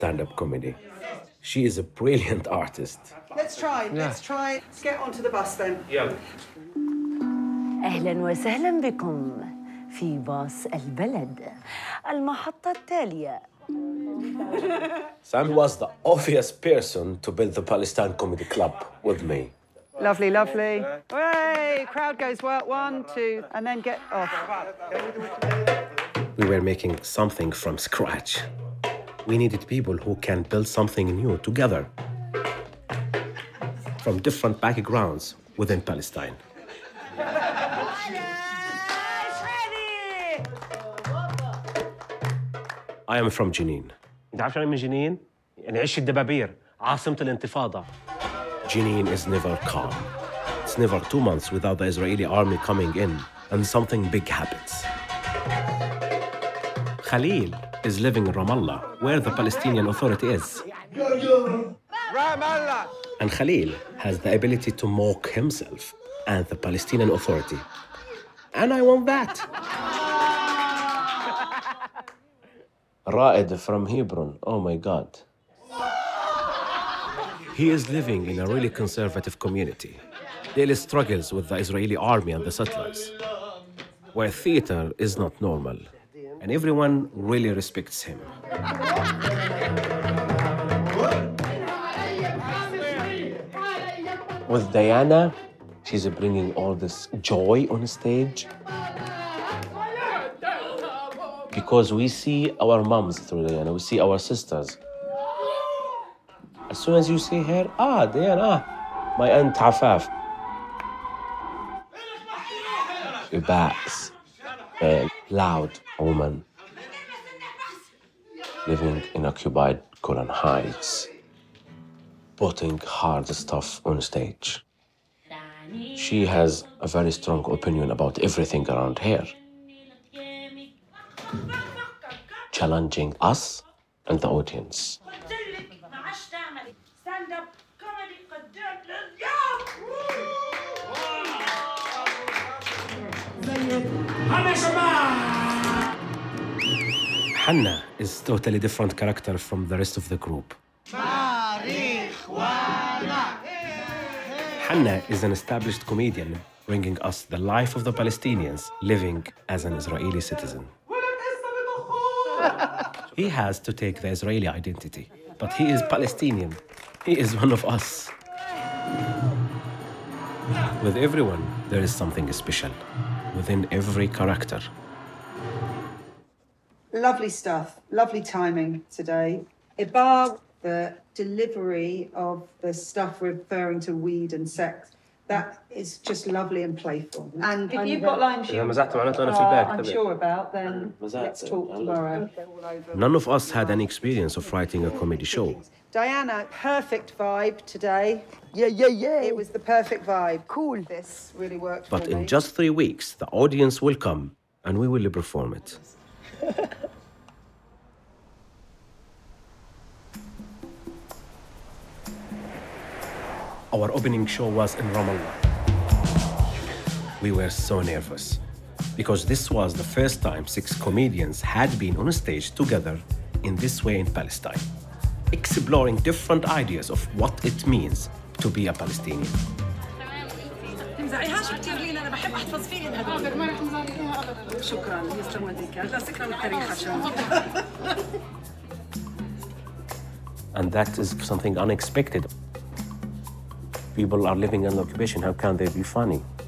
stand-up comedy. She is a brilliant artist. Let's try. Let's get onto the bus then. Yeah. أهلاً وسهلاً بكم في باص البلد. المحطة التالية. Sam was the obvious person to build the Palestine Comedy Club with me. Lovely, lovely. Hooray! Crowd goes well. 1, 2, and then get off. We were making something from scratch. We needed people who can build something new together from different backgrounds within Palestine. I am from Jenin. انت عارف شو يعني من جنين؟ يعني عش الدبابير، عاصمة الانتفاضة. Jenin is never calm. It's never 2 months without the Israeli army coming in and something big happens. Khalil is living in Ramallah, where the Palestinian Authority is. Ramallah! And Khalil has the ability to mock himself and the Palestinian Authority. And I want that. Ra'ed from Hebron, oh my God. He is living in a really conservative community. Daily struggles with the Israeli army and the settlers, where theater is not normal, and everyone really respects him. With Diana, she's bringing all this joy on stage. Because we see our moms through Diana, we see our sisters. As soon as you see her, Diana, my Aunt Afaf. She backs a loud woman living in occupied Golan Heights, putting hard stuff on stage. She has a very strong opinion about everything around here, challenging us and the audience. Hannah is a totally different character from the rest of the group. Hannah is an established comedian bringing us the life of the Palestinians living as an Israeli citizen. He has to take the Israeli identity, but he is Palestinian. He is one of us. With everyone, there is something special within every character. Lovely stuff. Lovely timing today. Ibar, the delivery of the stuff referring to weed and sex, that is just lovely and playful. And if you've got lines I'm sure about, then let's talk tomorrow. None of us had any experience of writing a comedy show. Diana, perfect vibe today. Yeah. It was the perfect vibe. Cool. This really worked But for me. in just 3 weeks, the audience will come and we will perform it. Our opening show was in Ramallah. We were so nervous because this was the first time 6 comedians had been on a stage together in this way in Palestine, exploring different ideas of what it means to be a Palestinian. And that is something unexpected. People are living under occupation. How can they be funny?